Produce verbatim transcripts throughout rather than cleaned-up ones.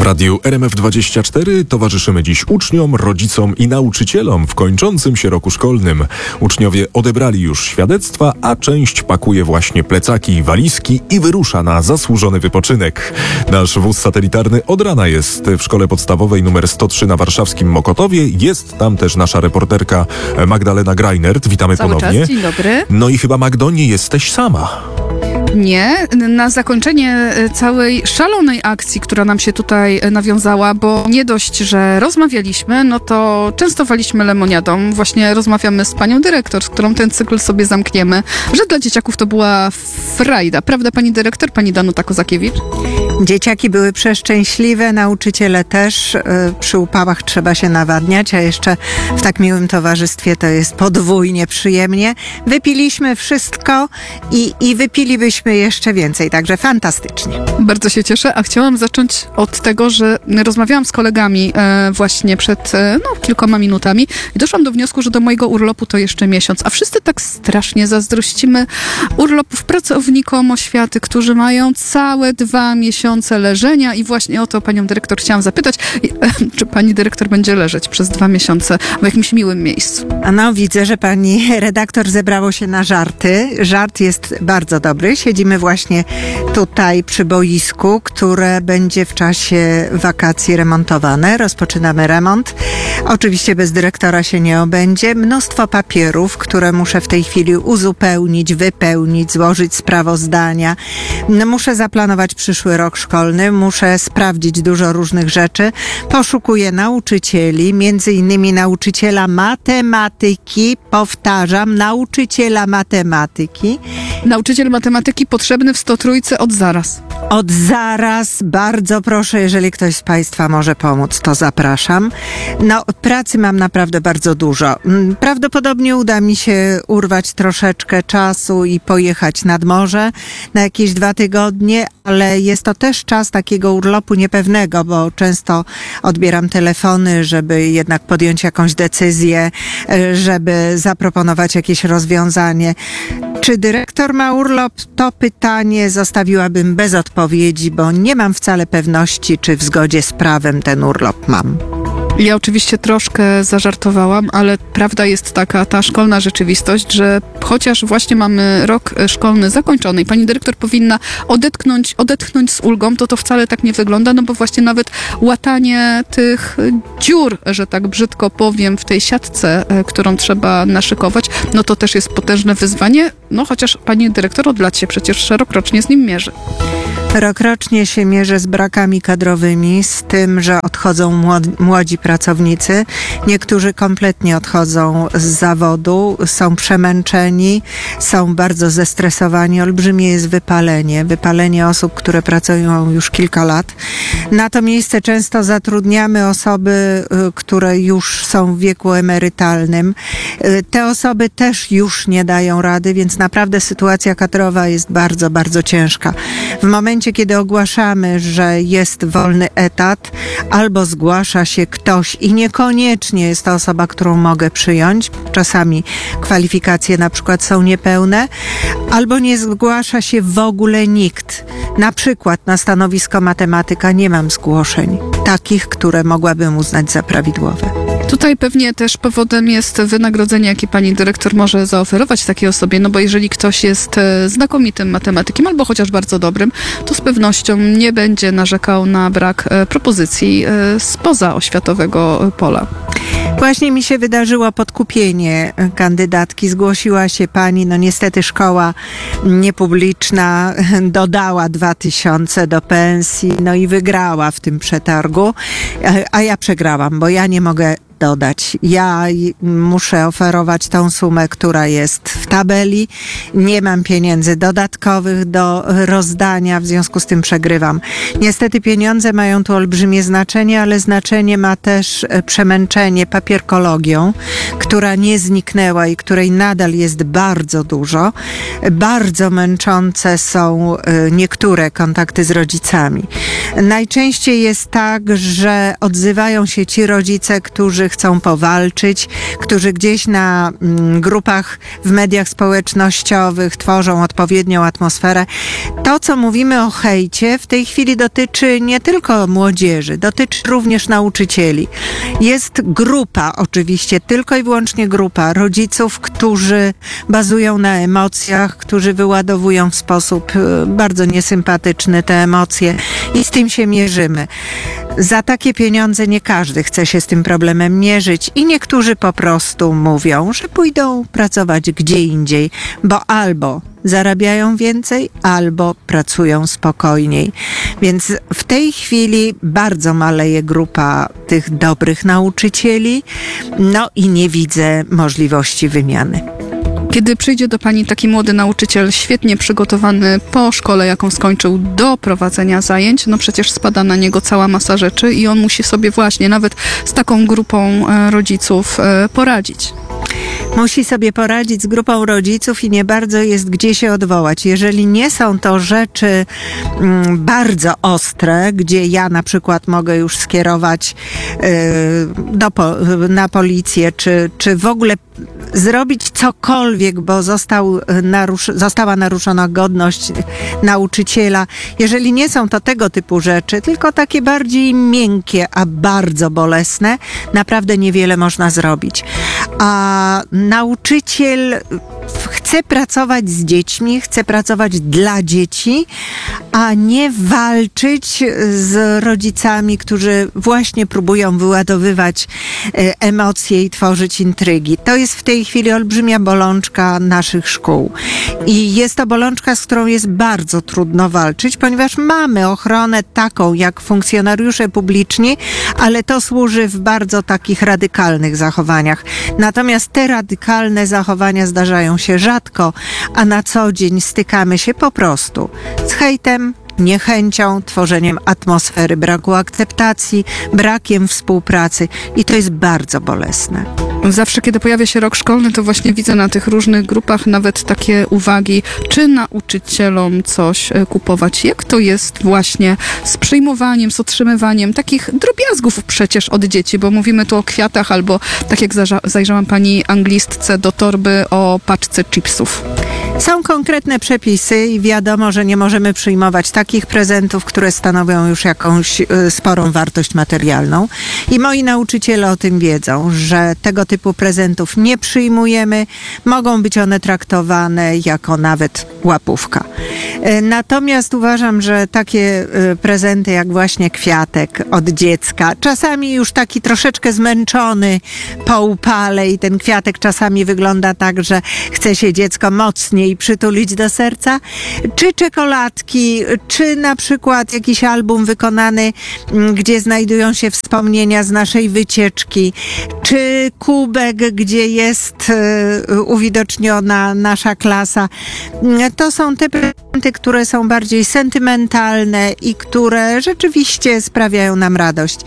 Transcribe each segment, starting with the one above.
Radiu R M F dwadzieścia cztery towarzyszymy dziś uczniom, rodzicom i nauczycielom w kończącym się roku szkolnym. Uczniowie odebrali już świadectwa, a część pakuje właśnie plecaki i walizki i wyrusza na zasłużony wypoczynek. Nasz wóz satelitarny od rana jest w szkole podstawowej numer sto trzy na warszawskim Mokotowie. Jest tam też nasza reporterka Magdalena Greinert. Witamy Cały ponownie. Czas. Dzień dobry. No i chyba, Magdo, nie jesteś sama. Nie, na zakończenie całej szalonej akcji, która nam się tutaj nawiązała, bo nie dość, że rozmawialiśmy, no to częstowaliśmy lemoniadą. Właśnie rozmawiamy z panią dyrektor, z którą ten cykl sobie zamkniemy, że dla dzieciaków to była frajda. Prawda, pani dyrektor, pani Danuta Kozakiewicz? Dzieciaki były przeszczęśliwe, nauczyciele też. Przy upałach trzeba się nawadniać, a jeszcze w tak miłym towarzystwie to jest podwójnie przyjemnie. Wypiliśmy wszystko i, i wypilibyśmy jeszcze więcej, także fantastycznie. Bardzo się cieszę, a chciałam zacząć od tego, że rozmawiałam z kolegami e, właśnie przed e, no, kilkoma minutami i doszłam do wniosku, że do mojego urlopu to jeszcze miesiąc, a wszyscy tak strasznie zazdrościmy urlopów pracownikom oświaty, którzy mają całe dwa miesiące leżenia i właśnie o to panią dyrektor chciałam zapytać, czy pani dyrektor będzie leżeć przez dwa miesiące w jakimś miłym miejscu? A no, widzę, że pani redaktor zebrało się na żarty. Żart jest bardzo dobry. Siedzimy właśnie tutaj przy boisku, które będzie w czasie wakacji remontowane. Rozpoczynamy remont. Oczywiście bez dyrektora się nie obędzie. Mnóstwo papierów, które muszę w tej chwili uzupełnić, wypełnić, złożyć sprawozdania. No, muszę zaplanować przyszły rok szkolny, muszę sprawdzić dużo różnych rzeczy. Poszukuję nauczycieli, między innymi nauczyciela matematyki. Powtarzam, nauczyciela matematyki. Nauczyciel matematyki potrzebny w sto trójce od zaraz. Od zaraz, bardzo proszę, jeżeli ktoś z Państwa może pomóc, to zapraszam. No, pracy mam naprawdę bardzo dużo. Prawdopodobnie uda mi się urwać troszeczkę czasu i pojechać nad morze na jakieś dwa tygodnie, ale jest to też czas takiego urlopu niepewnego, bo często odbieram telefony, żeby jednak podjąć jakąś decyzję, żeby zaproponować jakieś rozwiązanie. Czy dyrektor ma urlop? To pytanie zostawiłabym bez odpowiedzi, bo nie mam wcale pewności, czy w zgodzie z prawem ten urlop mam. Ja oczywiście troszkę zażartowałam, ale prawda jest taka, ta szkolna rzeczywistość, że chociaż właśnie mamy rok szkolny zakończony i pani dyrektor powinna odetchnąć, odetchnąć z ulgą, to to wcale tak nie wygląda, no bo właśnie nawet łatanie tych dziur, że tak brzydko powiem, w tej siatce, którą trzeba naszykować, no to też jest potężne wyzwanie, no chociaż pani dyrektor od lat się przecież rokrocznie z nim mierzy. Rokrocznie się mierzę z brakami kadrowymi, z tym, że odchodzą młodzi, młodzi pracownicy. Niektórzy kompletnie odchodzą z zawodu, są przemęczeni, są bardzo zestresowani. Olbrzymie jest wypalenie, wypalenie osób, które pracują już kilka lat. Na to miejsce często zatrudniamy osoby, które już są w wieku emerytalnym. Te osoby też już nie dają rady, więc naprawdę sytuacja kadrowa jest bardzo, bardzo ciężka. W momencie, kiedy ogłaszamy, że jest wolny etat, albo zgłasza się ktoś i niekoniecznie jest to osoba, którą mogę przyjąć, czasami kwalifikacje na przykład są niepełne, albo nie zgłasza się w ogóle nikt. Na przykład na stanowisko matematyka nie mam zgłoszeń, takich, które mogłabym uznać za prawidłowe. Tutaj pewnie też powodem jest wynagrodzenie, jakie pani dyrektor może zaoferować takiej osobie, no bo jeżeli ktoś jest znakomitym matematykiem albo chociaż bardzo dobrym, to z pewnością nie będzie narzekał na brak propozycji spoza oświatowego pola. Właśnie mi się wydarzyło podkupienie kandydatki. Zgłosiła się pani, no niestety szkoła niepubliczna dodała dwa tysiące do pensji, no i wygrała w tym przetargu, a ja przegrałam, bo ja nie mogę dodać. Ja muszę oferować tą sumę, która jest w tabeli. Nie mam pieniędzy dodatkowych do rozdania, w związku z tym przegrywam. Niestety pieniądze mają tu olbrzymie znaczenie, ale znaczenie ma też przemęczenie papierkologią, która nie zniknęła i której nadal jest bardzo dużo. Bardzo męczące są niektóre kontakty z rodzicami. Najczęściej jest tak, że odzywają się ci rodzice, którzy chcą powalczyć, którzy gdzieś na mm, grupach w mediach społecznościowych tworzą odpowiednią atmosferę. To, co mówimy o hejcie, w tej chwili dotyczy nie tylko młodzieży, dotyczy również nauczycieli. Jest grupa, oczywiście, tylko i wyłącznie grupa rodziców, którzy bazują na emocjach, którzy wyładowują w sposób y, bardzo niesympatyczny te emocje i z tym się mierzymy. Za takie pieniądze nie każdy chce się z tym problemem mierzyć i niektórzy po prostu mówią, że pójdą pracować gdzie indziej, bo albo zarabiają więcej, albo pracują spokojniej. Więc w tej chwili bardzo maleje grupa tych dobrych nauczycieli, no i nie widzę możliwości wymiany. Kiedy przyjdzie do pani taki młody nauczyciel, świetnie przygotowany po szkole, jaką skończył, do prowadzenia zajęć, no przecież spada na niego cała masa rzeczy i on musi sobie właśnie nawet z taką grupą e, rodziców e, poradzić. Musi sobie poradzić z grupą rodziców i nie bardzo jest gdzie się odwołać. Jeżeli nie są to rzeczy mm, bardzo ostre, gdzie ja na przykład mogę już skierować yy, do po, na policję, czy, czy w ogóle zrobić cokolwiek, bo został narusz- została naruszona godność nauczyciela. Jeżeli nie są to tego typu rzeczy, tylko takie bardziej miękkie, a bardzo bolesne, naprawdę niewiele można zrobić. A nauczyciel chce pracować z dziećmi, chce pracować dla dzieci, a nie walczyć z rodzicami, którzy właśnie próbują wyładowywać emocje i tworzyć intrygi. To jest w tej chwili olbrzymia bolączka naszych szkół. I jest to bolączka, z którą jest bardzo trudno walczyć, ponieważ mamy ochronę taką jak funkcjonariusze publiczni, ale to służy w bardzo takich radykalnych zachowaniach. Natomiast te radykalne zachowania zdarzają się rzadko, a na co dzień stykamy się po prostu z hejtem, niechęcią, tworzeniem atmosfery braku akceptacji, brakiem współpracy i to jest bardzo bolesne. Zawsze, kiedy pojawia się rok szkolny, to właśnie widzę na tych różnych grupach nawet takie uwagi, czy nauczycielom coś kupować. Jak to jest właśnie z przyjmowaniem, z otrzymywaniem takich drobiazgów przecież od dzieci, bo mówimy tu o kwiatach albo, tak jak zaja- zajrzałam pani anglistce do torby, o paczce chipsów. Są konkretne przepisy i wiadomo, że nie możemy przyjmować takich prezentów, które stanowią już jakąś y, sporą wartość materialną. I moi nauczyciele o tym wiedzą, że tego typu prezentów nie przyjmujemy. Mogą być one traktowane jako nawet łapówka. Y, natomiast uważam, że takie y, prezenty jak właśnie kwiatek od dziecka, czasami już taki troszeczkę zmęczony po upale i ten kwiatek czasami wygląda tak, że chce się dziecko mocniej przytulić do serca, czy czekoladki, czy na przykład jakiś album wykonany, gdzie znajdują się wspomnienia z naszej wycieczki, czy kubek, gdzie jest y, uwidoczniona nasza klasa. To są te prezenty, które są bardziej sentymentalne i które rzeczywiście sprawiają nam radość.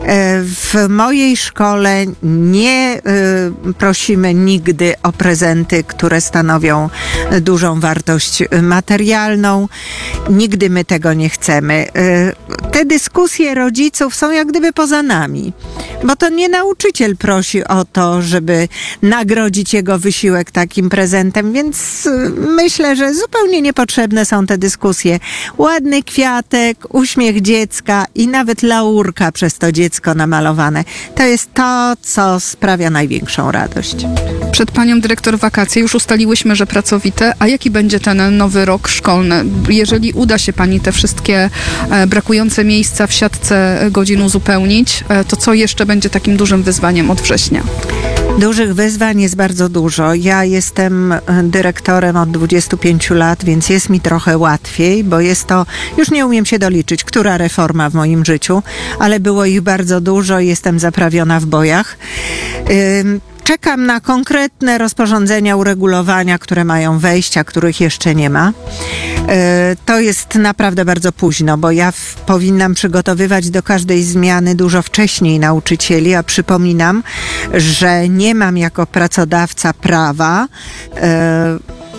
W mojej szkole nie y, prosimy nigdy o prezenty, które stanowią dużą wartość materialną. Nigdy my tego nie chcemy. Te dyskusje rodziców są jak gdyby poza nami, bo to nie nauczyciel prosi o to, żeby nagrodzić jego wysiłek takim prezentem, więc myślę, że zupełnie niepotrzebne są te dyskusje. Ładny kwiatek, uśmiech dziecka i nawet laurka przez to dziecko namalowane. To jest to, co sprawia największą radość. Przed panią dyrektor wakacje, już ustaliłyśmy, że pracowite, a jaki będzie ten nowy rok szkolny? Jeżeli uda się pani te wszystkie e, brakujące miejsca w siatce godzin uzupełnić, e, to co jeszcze będzie takim dużym wyzwaniem od września? Dużych wyzwań jest bardzo dużo. Ja jestem dyrektorem od dwudziestu pięciu lat, więc jest mi trochę łatwiej, bo jest to, już nie umiem się doliczyć, która reforma w moim życiu, ale było ich bardzo dużo i jestem zaprawiona w bojach. Ym, Czekam na konkretne rozporządzenia, uregulowania, które mają wejść, a których jeszcze nie ma. To jest naprawdę bardzo późno, bo ja w, powinnam przygotowywać do każdej zmiany dużo wcześniej nauczycieli, a przypominam, że nie mam jako pracodawca prawa e,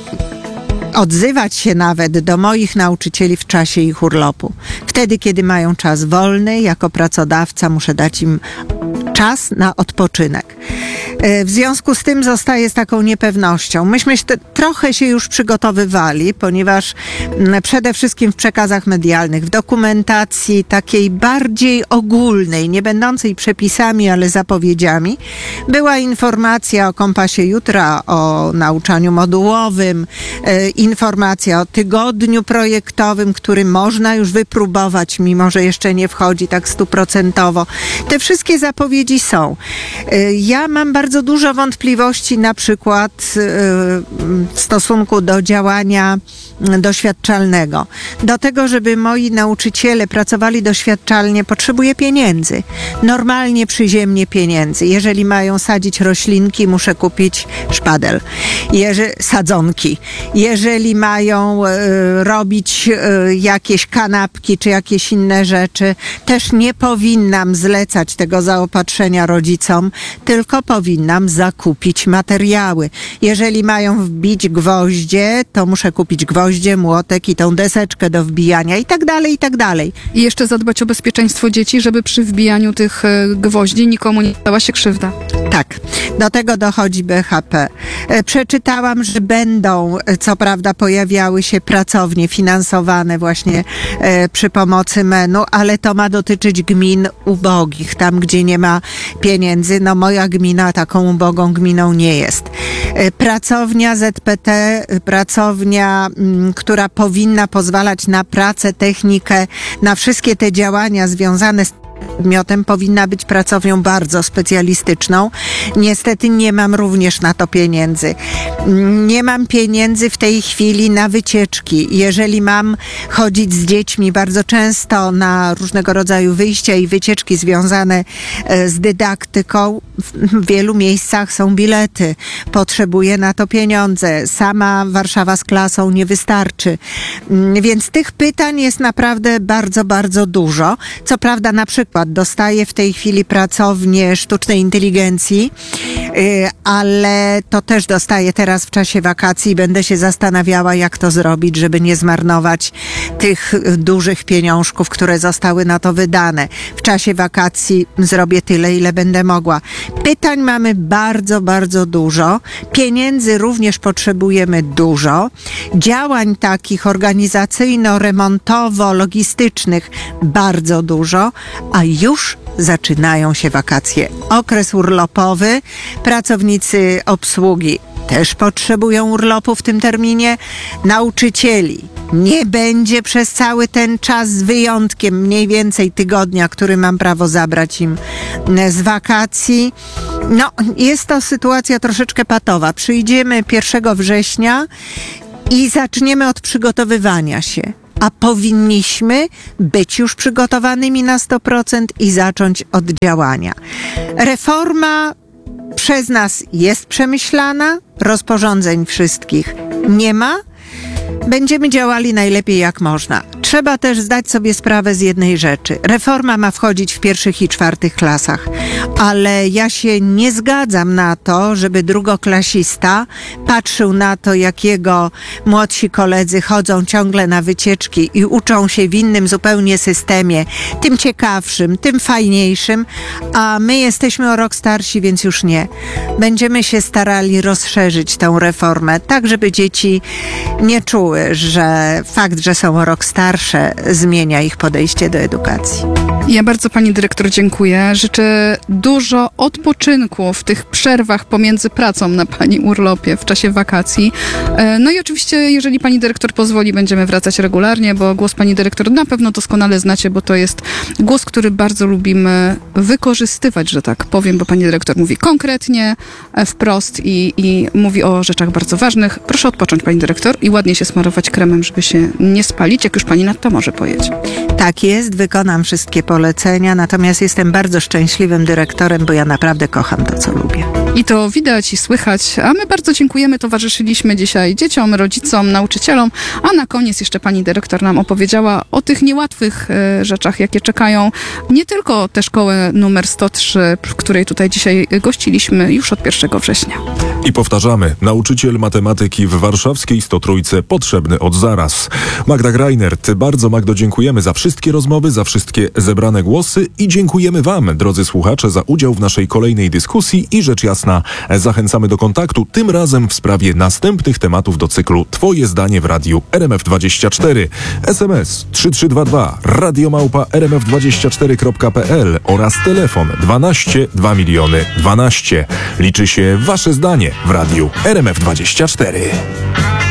odzywać się nawet do moich nauczycieli w czasie ich urlopu. Wtedy, kiedy mają czas wolny, jako pracodawca muszę dać im czas czas na odpoczynek. W związku z tym zostaje z taką niepewnością. Myśmy się te, trochę się już przygotowywali, ponieważ m, przede wszystkim w przekazach medialnych, w dokumentacji takiej bardziej ogólnej, nie będącej przepisami, ale zapowiedziami, była informacja o kompasie jutra, o nauczaniu modułowym, e, informacja o tygodniu projektowym, który można już wypróbować, mimo że jeszcze nie wchodzi tak stuprocentowo. Te wszystkie zapowiedzi są. E, ja mam bardzo dużo wątpliwości na przykład e, w stosunku do działania doświadczalnego. Do tego, żeby moi nauczyciele pracowali doświadczalnie, potrzebuję pieniędzy. Normalnie, przyziemnie pieniędzy. Jeżeli mają sadzić roślinki, muszę kupić szpadel. Jeże, sadzonki. Jeżeli mają e, robić e, jakieś kanapki czy jakieś inne rzeczy, też nie powinnam zlecać tego zaopatrzenia rodzicom, tylko powinnam zakupić materiały. Jeżeli mają wbić gwoździe, to muszę kupić gwoździe, młotek i tą deseczkę do wbijania i tak dalej, i tak dalej. I jeszcze zadbać o bezpieczeństwo dzieci, żeby przy wbijaniu tych e, gwoździ nikomu nie stała się krzywda. Tak, do tego dochodzi B H P. E, Przeczytałam, że będą, e, co prawda pojawiały się pracownie finansowane właśnie e, przy pomocy menu, ale to ma dotyczyć gmin ubogich, tam gdzie nie ma pieniędzy. No moja gmina taką ubogą gminą nie jest. E, Pracownia Z P T, e, pracownia, m, która powinna pozwalać na pracę, technikę, na wszystkie te działania związane z podmiotem, powinna być pracownią bardzo specjalistyczną. Niestety nie mam również na to pieniędzy. Nie mam pieniędzy w tej chwili na wycieczki. Jeżeli mam chodzić z dziećmi bardzo często na różnego rodzaju wyjścia i wycieczki związane z dydaktyką, w wielu miejscach są bilety. Potrzebuję na to pieniądze. Sama Warszawa z klasą nie wystarczy. Więc tych pytań jest naprawdę bardzo, bardzo dużo. Co prawda na przykład dostaję w tej chwili pracownię sztucznej inteligencji, ale to też dostaję teraz w czasie wakacji i będę się zastanawiała, jak to zrobić, żeby nie zmarnować tych dużych pieniążków, które zostały na to wydane. W czasie wakacji zrobię tyle, ile będę mogła. Pytań mamy bardzo, bardzo dużo. Pieniędzy również potrzebujemy dużo. Działań takich organizacyjno-remontowo-logistycznych bardzo dużo, a już zaczynają się wakacje. Okres urlopowy, pracownicy obsługi też potrzebują urlopu w tym terminie. Nauczycieli nie będzie przez cały ten czas, z wyjątkiem mniej więcej tygodnia, który mam prawo zabrać im z wakacji. No, jest to sytuacja troszeczkę patowa. Przyjdziemy pierwszego września i zaczniemy od przygotowywania się. A powinniśmy być już przygotowanymi na sto procent i zacząć od działania. Reforma przez nas jest przemyślana, rozporządzeń wszystkich nie ma. Będziemy działali najlepiej jak można. Trzeba też zdać sobie sprawę z jednej rzeczy. Reforma ma wchodzić w pierwszych i czwartych klasach, ale ja się nie zgadzam na to, żeby drugoklasista patrzył na to, jak jego młodsi koledzy chodzą ciągle na wycieczki i uczą się w innym zupełnie systemie, tym ciekawszym, tym fajniejszym, a my jesteśmy o rok starsi, więc już nie. Będziemy się starali rozszerzyć tę reformę, tak żeby dzieci nie czuły, że fakt, że są o rok starsze, zmienia ich podejście do edukacji. Ja bardzo pani dyrektor dziękuję. Życzę dużo odpoczynku w tych przerwach pomiędzy pracą na pani urlopie w czasie wakacji. No i oczywiście, jeżeli pani dyrektor pozwoli, będziemy wracać regularnie, bo głos pani dyrektor na pewno doskonale znacie, bo to jest głos, który bardzo lubimy wykorzystywać, że tak powiem, bo pani dyrektor mówi konkretnie, wprost i, i mówi o rzeczach bardzo ważnych. Proszę odpocząć, pani dyrektor, i ładnie się smarować kremem, żeby się nie spalić, jak już pani nad to może pojedzie. Tak jest, wykonam wszystkie polecenia, natomiast jestem bardzo szczęśliwym dyrektorem, bo ja naprawdę kocham to, co lubię. I to widać i słychać, a my bardzo dziękujemy, towarzyszyliśmy dzisiaj dzieciom, rodzicom, nauczycielom, a na koniec jeszcze pani dyrektor nam opowiedziała o tych niełatwych e, rzeczach, jakie czekają nie tylko tę szkołę numer sto trzy, w której tutaj dzisiaj gościliśmy już od pierwszego września. I powtarzamy, nauczyciel matematyki w warszawskiej sto trójce potrzebny od zaraz. Magda Greinert, bardzo Magdo dziękujemy za wszystko. wszystkie rozmowy, za wszystkie zebrane głosy i dziękujemy Wam, drodzy słuchacze, za udział w naszej kolejnej dyskusji i rzecz jasna zachęcamy do kontaktu, tym razem w sprawie następnych tematów do cyklu Twoje zdanie w radiu R M F dwadzieścia cztery. S M S trzy trzy dwa dwa, radiomałpa r m f dwadzieścia cztery kropka p l oraz telefon dwanaście dwa miliony dwanaście. Liczy się Wasze zdanie w radiu R M F dwadzieścia cztery.